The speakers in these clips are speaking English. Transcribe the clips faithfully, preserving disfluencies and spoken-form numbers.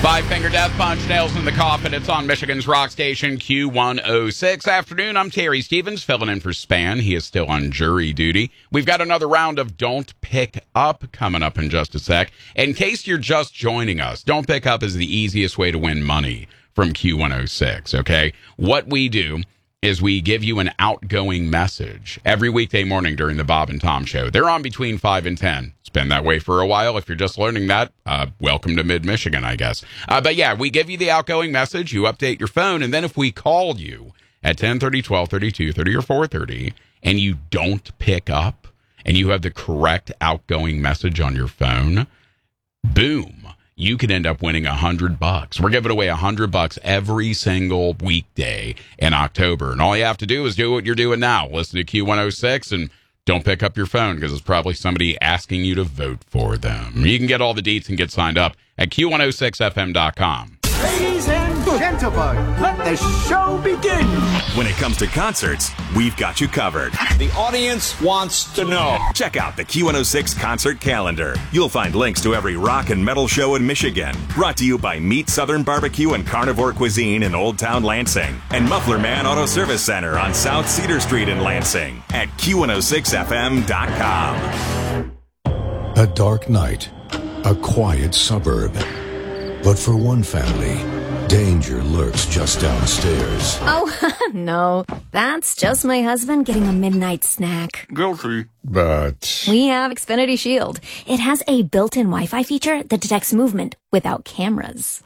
Five-finger death punch, nails in the coffin. It's on Michigan's rock station, Q one oh six. Afternoon, I'm Terry Stevens, filling in for Span. He is still on jury duty. We've got another round of Don't Pick Up coming up in just a sec. In case you're just joining us, Don't Pick Up is the easiest way to win money from Q one oh six, okay? What we do is we give you an outgoing message every weekday morning during the Bob and Tom Show. They're on between five and ten. It's been that way for a while. If you're just learning that, uh, welcome to mid-Michigan, I guess. Uh, but yeah, we give you the outgoing message, you update your phone, and then if we call you at ten thirty, twelve thirty, two thirty, or four thirty, and you don't pick up, and you have the correct outgoing message on your phone, boom, you could end up winning a hundred bucks. We're giving away a hundred bucks every single weekday in October. And all you have to do is do what you're doing now. Listen to Q one oh six and don't pick up your phone because it's probably somebody asking you to vote for them. You can get all the deets and get signed up at Q one oh six F M dot com. Ladies and gentlemen, let the show begin. When it comes to concerts, we've got you covered. The audience wants to know. Check out the Q one oh six concert calendar. You'll find links to every rock and metal show in Michigan. Brought to you by Meat Southern Barbecue and Carnivore Cuisine in Old Town Lansing. And Muffler Man Auto Service Center on South Cedar Street in Lansing at Q one oh six F M dot com. A dark night, a quiet suburb. But for one family, danger lurks just downstairs. Oh, no. That's just my husband getting a midnight snack. Guilty. But we have Xfinity Shield. It has a built-in Wi-Fi feature that detects movement without cameras.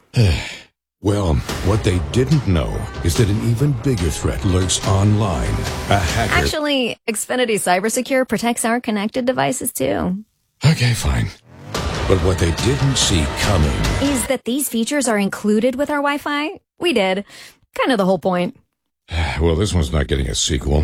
Well, what they didn't know is that an even bigger threat lurks online. A hacker. Actually, Xfinity CyberSecure protects our connected devices, too. Okay, fine. But what they didn't see coming is that these features are included with our Wi-Fi. We did. Kind of the whole point. Well, this one's not getting a sequel.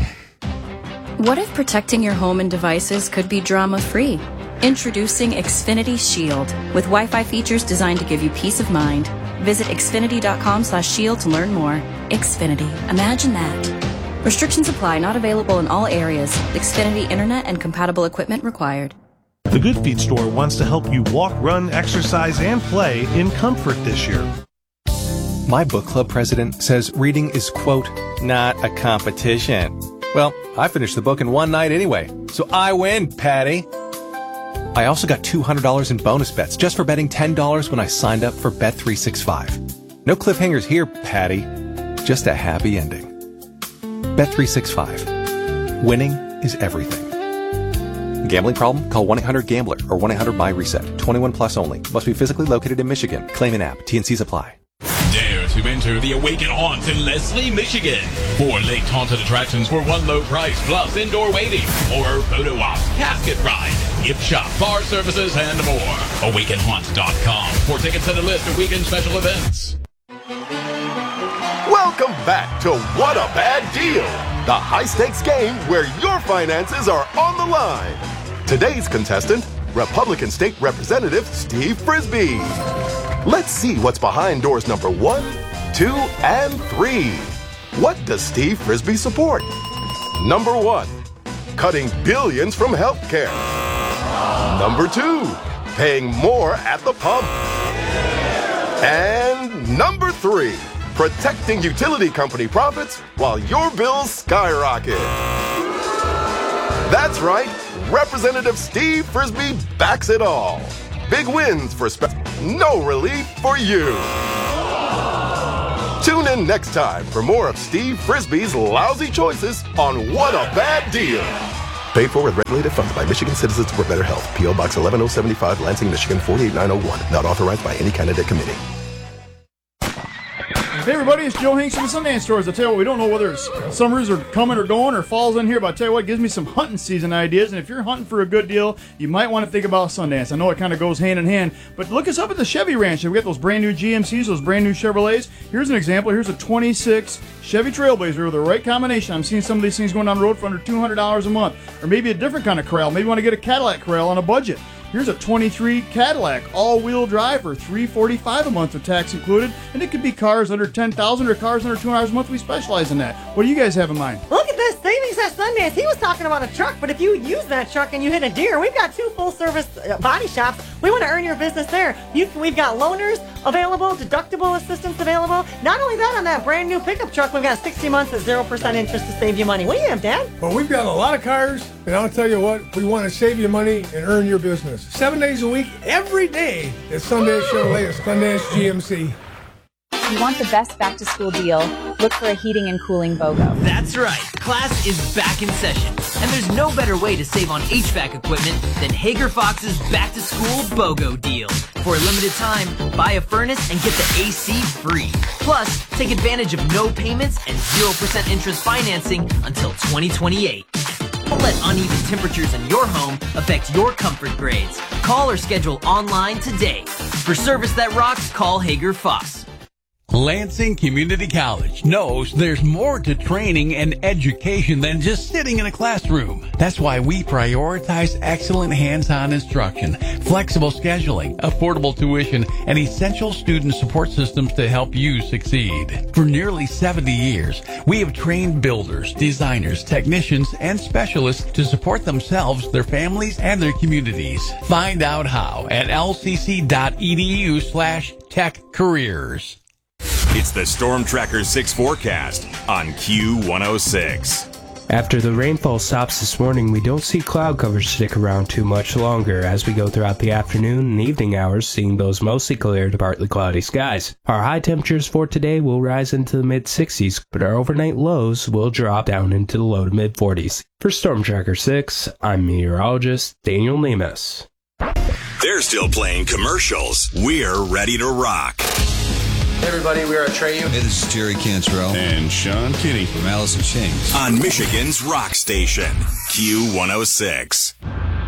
What if protecting your home and devices could be drama-free? Introducing Xfinity Shield with Wi-Fi features designed to give you peace of mind. Visit Xfinity dot com slash shield to learn more. Xfinity. Imagine that. Restrictions apply. Not available in all areas. Xfinity Internet and compatible equipment required. The Good Feet store wants to help you walk, run, exercise, and play in comfort this year. My book club president says reading is, quote, not a competition. Well, I finished the book in one night anyway, so I win, Patty. I also got two hundred dollars in bonus bets just for betting ten dollars when I signed up for Bet three sixty-five. No cliffhangers here, Patty. Just a happy ending. Bet three sixty-five. Winning is everything. Gambling problem? Call one eight hundred gambler or one eight hundred my reset. twenty-one plus only. Must be physically located in Michigan. Claim an app. T and Cs apply. Dare to enter the Awaken Haunt in Leslie, Michigan. Four late haunted attractions for one low price, plus indoor waiting, horror photo ops, casket ride, gift shop, bar services, and more. awaken haunt dot com for tickets and a list of weekend special events. Welcome back to What a Bad Deal, the high-stakes game where your finances are on the line. Today's contestant, Republican State Representative Steve Frisbee. Let's see what's behind doors number one, two, and three. What does Steve Frisbee support? Number one, cutting billions from healthcare. Number two, paying more at the pump. And number three, protecting utility company profits while your bills skyrocket. That's right, Representative Steve Frisbee backs it all. Big wins for spe- no relief for you. Tune in next time for more of Steve Frisbee's lousy choices on What a Bad Deal. Paid for with regulated funds by Michigan Citizens for Better Health. P O Box eleven oh seventy-five, Lansing, Michigan four eight nine oh one. Not authorized by any candidate committee. Hey everybody, it's Joe Hanks from the Sundance Stores. I tell you what, we don't know whether it's summers are coming or going or fall's in here, but I tell you what, it gives me some hunting season ideas. And if you're hunting for a good deal, you might want to think about Sundance. I know it kind of goes hand in hand, but look us up at the Chevy Ranch. We got those brand new G M Cs, those brand new Chevrolets. Here's an example. Here's a twenty-six Chevy Trailblazer with the right combination. I'm seeing some of these things going down the road for under two hundred dollars a month, or maybe a different kind of Corral. Maybe you want to get a Cadillac Corral on a budget. Here's a twenty-three Cadillac all-wheel drive for three hundred forty-five dollars a month with tax included, and it could be cars under ten thousand dollars or cars under two hundred dollars a month. We specialize in that. What do you guys have in mind? Look at this savings at Sundance, he was talking about a truck, but if you use that truck and you hit a deer, we've got two full-service uh, body shops. We want to earn your business there. You can, we've got loaners available, deductible assistance available. Not only that, on that brand new pickup truck, we've got sixty months at zero percent interest to save you money. What do you have, Dad? Well, we've got a lot of cars, and I'll tell you what, we want to save you money and earn your business. Seven days a week, every day at Sundance Chevrolet at Sundance G M C. If you want the best back-to-school deal, look for a heating and cooling BOGO. That's right. Class is back in session, and there's no better way to save on H V A C equipment than Hager Fox's back-to-school BOGO deal. For a limited time, buy a furnace and get the A C free. Plus, take advantage of no payments and zero percent interest financing until twenty twenty-eight. Don't let uneven temperatures in your home affect your comfort grades. Call or schedule online today. For service that rocks, call Hager Fox. Lansing Community College knows there's more to training and education than just sitting in a classroom. That's why we prioritize excellent hands-on instruction, flexible scheduling, affordable tuition, and essential student support systems to help you succeed. For nearly seventy years, we have trained builders, designers, technicians, and specialists to support themselves, their families, and their communities. Find out how at lcc.edu slash tech careers. It's the Storm Tracker six forecast on Q one oh six. After the rainfall stops this morning, we don't see cloud cover stick around too much longer as we go throughout the afternoon and evening hours, seeing those mostly clear to partly cloudy skies. Our high temperatures for today will rise into the mid sixties, but our overnight lows will drop down into the low to mid forties. For Storm Tracker six, I'm meteorologist Daniel Nemes. They're still playing commercials. We're ready to rock. Hey everybody, we are at Treyu. Hey, this is Jerry Cantrell. And Sean Kinney. From Alice in Chains. On Michigan's rock station, Q one oh six.